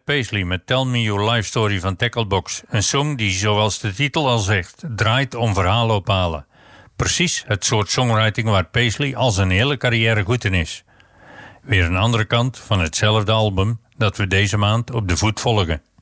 Paisley met Tell Me Your Life Story van Tacklebox. Een song die, zoals de titel al zegt, draait om verhalen ophalen. Precies het soort songwriting waar Paisley al zijn hele carrière goed in is. Weer een andere kant van hetzelfde album dat we deze maand op de voet volgen.